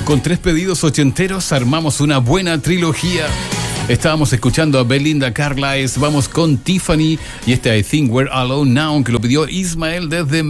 Con 3 pedidos ochenteros armamos una buena trilogía. Estábamos escuchando a Belinda Carlisle, vamos con Tiffany y este I Think We're Alone Now, que lo pidió Ismael desde